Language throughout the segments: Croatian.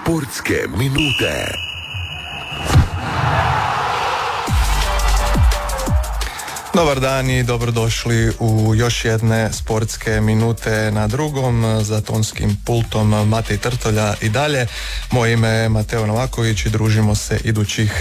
Sportske minute. Dobar dan i dobrodošli u još jedne sportske minute na drugom. Za tonskim pultom Matej Trtolja i dalje. Moje ime je Mateo Novaković i družimo se idućih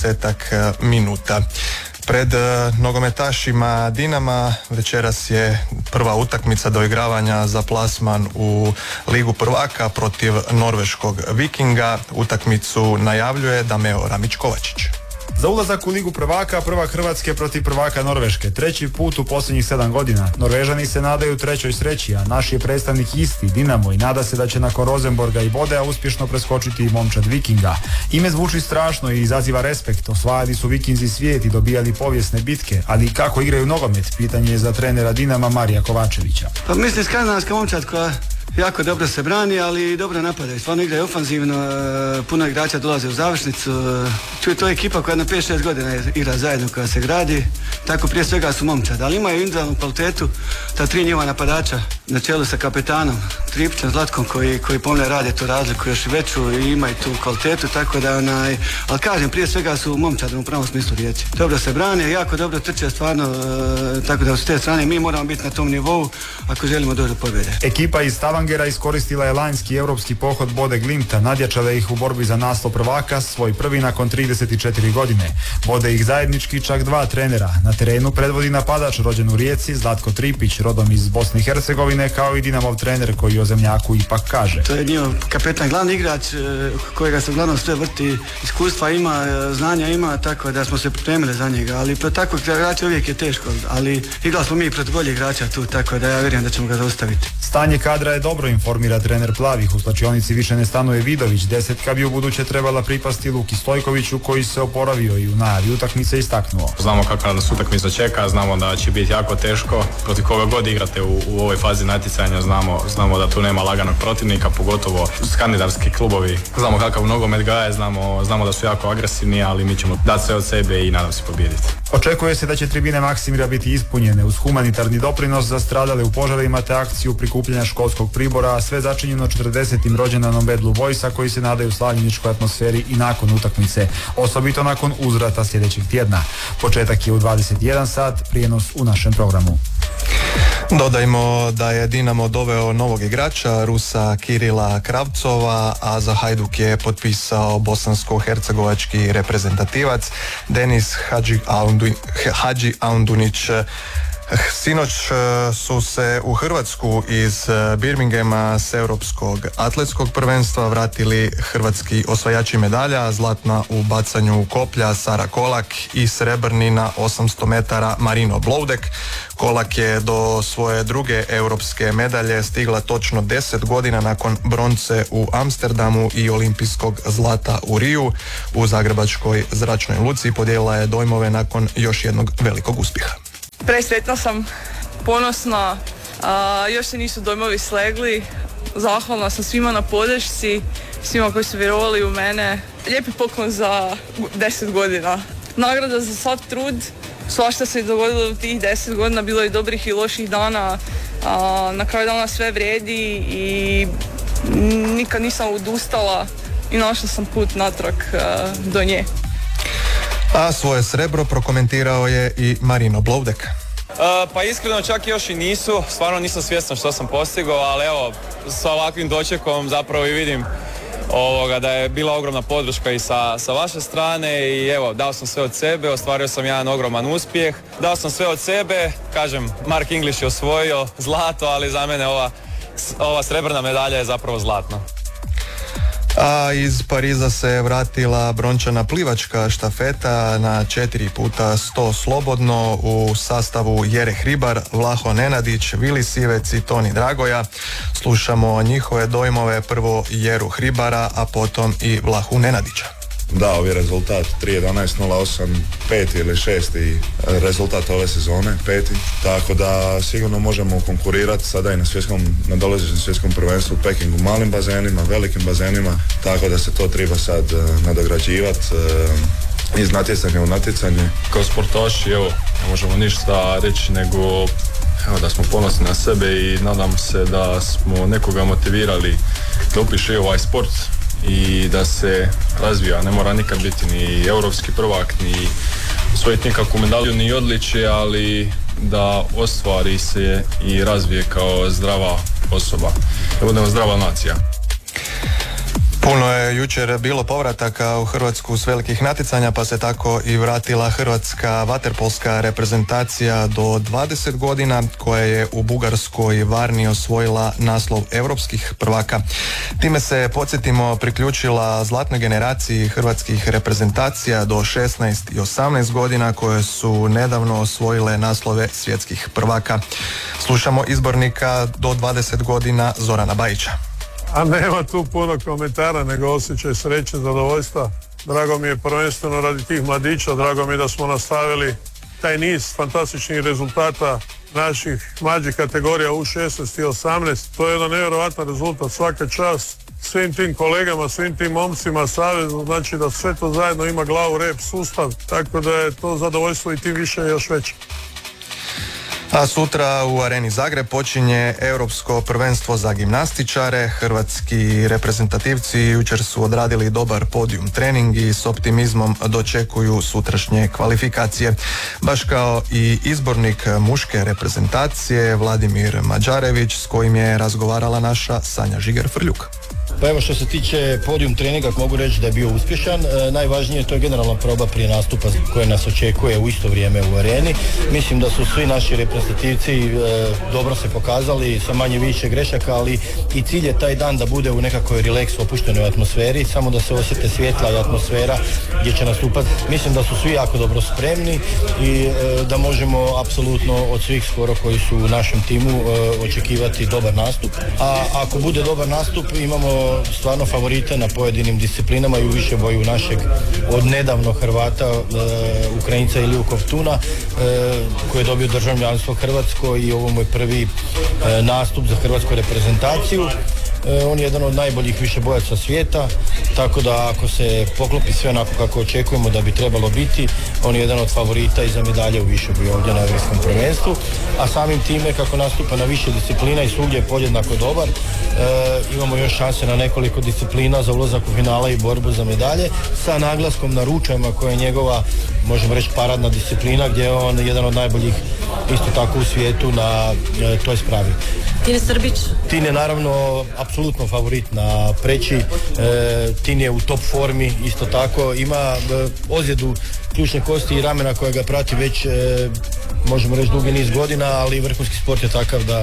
10 minuta. Pred nogometašima Dinama večeras je prva utakmica doigravanja za plasman u Ligu prvaka protiv norveškog Vikinga. Utakmicu najavljuje Dameo Ramić-Kovačić. Za ulazak u Ligu prvaka, prvak Hrvatske protiv prvaka Norveške. Treći put u posljednjih 7 godina. Norvežani se nadaju trećoj sreći, a naš je predstavnik isti, Dinamo, i nada se da će nakon Rosenborga i Bodea uspješno preskočiti i momčad Vikinga. Ime zvuči strašno i izaziva respekt. Osvajali su Vikinzi svijet i dobijali povijesne bitke, ali i kako igraju nogomet, pitanje je za trenera Dinama Marija Kovačevića. Pa mislim, skandinavska momčad koja jako dobro se brani, ali dobro napadaju. Stvarno igraju ofanzivno, puno igrača dolaze u završnicu. To je ekipa koja na 5-6 godina igra zajedno, koja se gradi. Tako prije svega su momčad, ali imaju individualnu kvalitetu. Ta tri njihova napadača na čelu sa kapetanom Tripićem Zlatkom koji pomne rade tu razliku još veću i imaju tu kvalitetu, tako da ali kažem, prije svega su momčad u pravom smislu riječi. Dobro se brane, jako dobro trče stvarno, tako da s te strane mi moramo biti na tom nivou ako želimo doći do pobjede. Ekipa iz Stavangera iskoristila je lanjski europski pohod Bode Glimta, nadjačala ih u borbi za naslov prvaka, svoj prvi nakon 34 godine. Vode ih zajednički čak 2 trenera. Na terenu predvodi napadač rođen u Rijeci Zlatko Tripić, rodom iz Bosne i Hercegovine, kao i Dinamov trener koji o zemljaku ipak kaže. To je njihov kapetan, glavni igrač kojega se uglavnom sve vrti, iskustva ima, znanja ima, tako da smo se pripremili za njega, ali pro takvog igrača uvijek je teško, ali igrali smo mi protiv boljih igrača tu, tako da ja vjerujem da ćemo ga zaustaviti. Stanje kadra je dobro, informira trener Plavih. U slačionici više ne stanuje Vidović, desetka bi u buduće trebala pripasti Luki Stojkoviću koji se oporavio i u najavi utakmice istaknuo. Znamo kakva nas utakmica čeka, znamo da će biti jako teško, protiv koga god igrate u ovoj fazi natjecanja, znamo da tu nema laganog protivnika, pogotovo skandinavski klubovi. Znamo kakav nogomet gaje, znamo da su jako agresivni, ali mi ćemo dati sve od sebe i nadam se pobijediti. Očekuje se da će tribine Maksimira biti ispunjene uz humanitarni doprinos za stradale u požarima te akciju prikupljanja školskog pribora, a sve začinjeno 40. rođendanom Bad Blue Boysa koji se nadaju slavljeničkoj atmosferi i nakon utakmice, osobito nakon uzvrata sljedećeg tjedna. Početak je u 21 sat, prijenos u našem programu. Dodajmo da je Dinamo doveo novog igrača, Rusa Kirila Kravcova, a za Hajduk je potpisao bosansko-hercegovački reprezentativac Denis Hadži Aundunić. Sinoć su se u Hrvatsku iz Birminghama s europskog atletskog prvenstva vratili hrvatski osvajači medalja, zlatna u bacanju koplja Sara Kolak i srebrni na 800 metara Marino Bloudek. Kolak je do svoje druge europske medalje stigla točno 10 godina nakon bronce u Amsterdamu i olimpijskog zlata u Riju. U zagrebačkoj zračnoj luci podijelila je dojmove nakon još jednog velikog uspjeha. Presretna sam, ponosna, još se nisu dojmovi slegli, zahvalna sam svima na podršci, svima koji su vjerovali u mene. Lijepi poklon za 10 godina. Nagrada za sav trud, svašta se je dogodilo u tih 10 godina, bilo je dobrih i loših dana, na kraju dana sve vrijedi i nikad nisam odustala i našla sam put natrag do nje. A svoje srebro prokomentirao je i Marino Bloudek. Pa iskreno čak još i nisu, stvarno nisam svjestan što sam postigao, ali evo sa ovakvim dočekom zapravo i vidim da je bila ogromna podrška i sa vaše strane i evo dao sam sve od sebe, ostvario sam jedan ogroman uspjeh, dao sam sve od sebe, kažem Mark English je osvojio zlato, ali za mene ova srebrna medalja je zapravo zlatna. A iz Pariza se vratila brončana plivačka štafeta na 4x100 slobodno u sastavu Jere Hribar, Vlaho Nenadić, Vili Sivec i Toni Dragoja. Slušamo njihove dojmove, prvo Jeru Hribara, a potom i Vlahu Nenadića. Da, ovaj rezultat 3.11.08, 5. ili 6. rezultat ove sezone, 5. Tako da sigurno možemo konkurirati sada i na dolazećem svjetskom prvenstvu u Pekingu, malim bazenima, velikim bazenima, tako da se to treba sad nadograđivati iz natjecanja u natjecanje. Kao sportaši, evo, ne možemo ništa reći nego da smo ponosni na sebe i nadam se da smo nekoga motivirali da upiše ovaj sport i da se razvija. Ne mora nikad biti ni europski prvak, ni osvojiti nikakvu medalju, ni odličje, ali da ostvari se i razvije kao zdrava osoba, da budemo zdrava nacija. Puno je jučer bilo povrataka u Hrvatsku s velikih natjecanja, pa se tako i vratila hrvatska vaterpolska reprezentacija do 20 godina koja je u Bugarskoj Varni osvojila naslov europskih prvaka. Time se, podsjetimo, priključila zlatnoj generaciji hrvatskih reprezentacija do 16 i 18 godina koje su nedavno osvojile naslove svjetskih prvaka. Slušamo izbornika do 20 godina Zorana Bajića. A nema tu puno komentara, nego osjećaj sreće, zadovoljstva. Drago mi je prvenstveno radi tih mladića, drago mi je da smo nastavili taj niz fantastičnih rezultata naših mlađih kategorija U16 i 18. To je jedan nevjerojatan rezultat, svaka čast svim tim kolegama, svim tim momcima, savezu, znači da sve to zajedno ima glavu, rep, sustav, tako da je to zadovoljstvo i tim više još veće. A sutra u Areni Zagreb počinje Europsko prvenstvo za gimnastičare. Hrvatski reprezentativci jučer su odradili dobar podijum trening i s optimizmom dočekuju sutrašnje kvalifikacije. Baš kao i izbornik muške reprezentacije Vladimir Mađarević s kojim je razgovarala naša Sanja Žiger-Frljuk. Pa evo, što se tiče podijum treninga mogu reći da je bio uspješan. Najvažnije to je generalna proba prije nastupa koje nas očekuje u isto vrijeme u areni. Mislim da su svi naši reprezentativci dobro se pokazali sa manje više grešaka, ali i cilj je taj dan da bude u nekakvoj relaks opuštenoj atmosferi, samo da se osjete svjetla i atmosfera gdje će nastupati. Mislim da su svi jako dobro spremni i da možemo apsolutno od svih skoro koji su u našem timu očekivati dobar nastup. A ako bude dobar nastup imamo stvarno favorite na pojedinim disciplinama i u više boju našeg od nedavno Hrvata, Ukrajinca Iliju Kovtuna, koji je dobio državljanstvo Hrvatsko i ovo mu je prvi nastup za hrvatsku reprezentaciju. On je jedan od najboljih višebojaca svijeta, tako da ako se poklopi sve onako kako očekujemo da bi trebalo biti, on je jedan od favorita i za medalje u višeboju ovdje na Europskom prvenstvu, a samim time kako nastupa na više disciplina i svugdje je podjednako dobar, imamo još šanse na nekoliko disciplina za ulazak u finale i borbu za medalje, sa naglaskom na ručajima koja je njegova, možemo reći, paradna disciplina gdje je on jedan od najboljih isto tako u svijetu na toj spravi. Tine Srbić? Tine je naravno apsolutno favorit na preći. Tine je u top formi, isto tako ima ozljedu ključne kosti i ramena koja ga prati već možemo reći dugi niz godina, ali vrhunski sport je takav da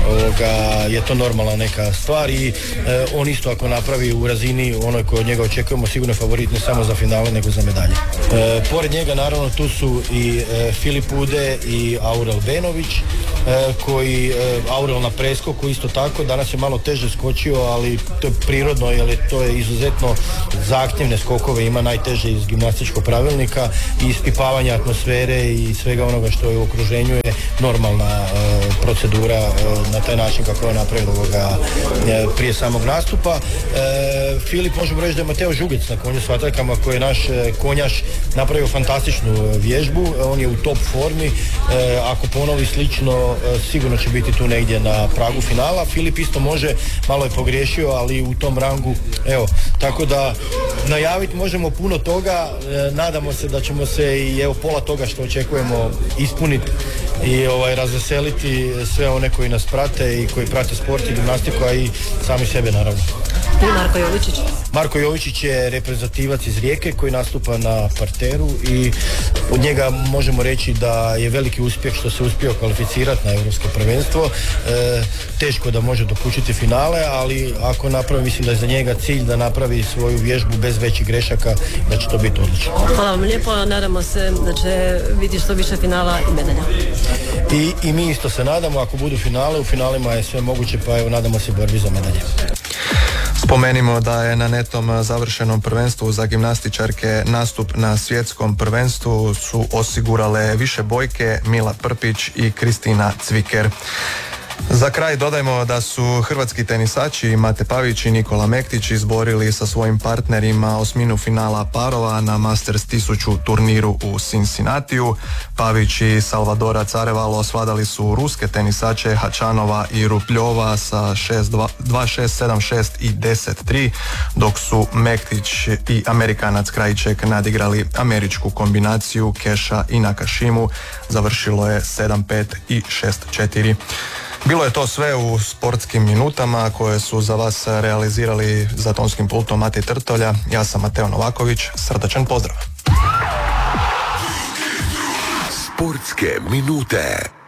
je to normalna neka stvar i on isto ako napravi u razini onoj koju od njega očekujemo sigurno favorit ne samo za finale nego za medalje. Pored njega naravno tu su i Filip Ude i Aurel Benović koji Aurel na preskoku isto tako, danas je malo teže skočio, ali to je prirodno jer to je izuzetno zahtjevne skokove, ima najteže iz gimnastičkog pravilnika i ispipavanja atmosfere i svega onoga što je u okruženju je normalna procedura na taj način kako je napravio prije samog nastupa. Filip, možemo reći da je Mateo Žugec na konju s vatrakama koji je naš konjaš napravio fantastičnu vježbu, on je u top formi, ako ponovi slično sigurno će biti tu negdje na pragu finala. Filip isto može, malo je pogriješio, ali u tom rangu, evo, tako da najaviti možemo puno toga, nadamo se da ćemo se i evo pola toga što očekujemo ispuniti i razveseliti sve one koji nas prate i koji prate sport i gimnastiku, a i sami sebe naravno. I Marko Jovičić? Marko Jovičić je reprezentativac iz Rijeke koji nastupa na parteru i od njega možemo reći da je veliki uspjeh što se uspio kvalificirati na Europsko prvenstvo. Teško da može dokučiti finale, ali ako napravi, mislim da je za njega cilj da napravi svoju vježbu bez većih grešaka, da će to biti odlično. Hvala vam lijepo, nadamo se da će biti što više finala i medalja. I mi isto se nadamo, ako budu finale, u finalima je sve moguće, pa evo nadamo se borbi za medalje. Spomenimo da je na netom završenom prvenstvu za gimnastičarke nastup na svjetskom prvenstvu su osigurale više bojke Mila Prpić i Kristina Cviker. Za kraj dodajmo da su hrvatski tenisači Mate Pavić i Nikola Mektić izborili sa svojim partnerima osminu finala parova na Masters 1000 turniru u Cincinnatiju. Pavić i Salvadorac Arevalo svladali su ruske tenisače Hačanova i Rupljova sa 6-2, 2-6, 7-6 i 10-3, dok su Mektić i Amerikanac Krajček nadigrali američku kombinaciju Keša i Nakashimu. Završilo je 7-5 i 6-4. Bilo je to sve u sportskim minutama koje su za vas realizirali za tonskim pultom Mati Trtolja. Ja sam Mateo Novaković, srdačan pozdrav. Sportske minute.